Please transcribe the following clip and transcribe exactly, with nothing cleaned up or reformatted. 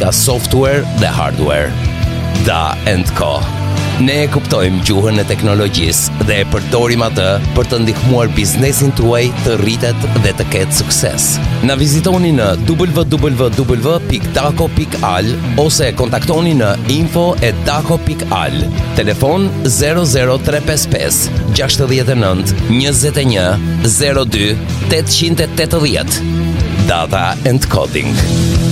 informatika, software dhe hardware. Da and Co. Ne e kuptojmë gjuhën e teknologjisë dhe e përdorim atë për të ndihmuar biznesin tuaj të rritet dhe të ketë sukses. Na vizitoni në w w w pikë daco pikë al ose kontaktoni në info at daco pikë al. Telefon zero zero tre pesë pesë gjasht e nënt njëzet e një zero dy tetëqind e tetëdhjetë. Data and Coding.